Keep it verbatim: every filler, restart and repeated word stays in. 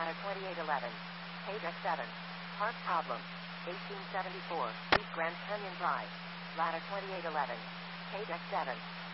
Ladder twenty-eight eleven. Page X seven. Park problem. eighteen seventy-four. East Grand Canyon Drive. Ladder twenty-eight eleven. Page X seven.